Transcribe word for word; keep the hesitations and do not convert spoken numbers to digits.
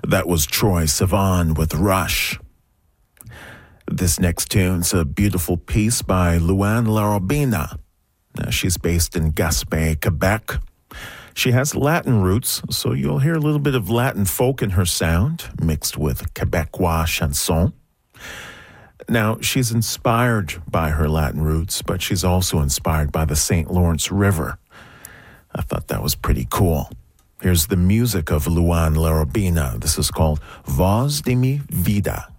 That was Troye Sivan with Rush. This next tune's a beautiful piece by Louann Larobina. Now, she's based in Gaspé, Quebec. She has Latin roots, so you'll hear a little bit of Latin folk in her sound, mixed with Quebecois chanson. Now, she's inspired by her Latin roots, but she's also inspired by the Saint Lawrence River. I thought that was pretty cool. Here's the music of Louann Larobina. This is called Voz de mi Vida.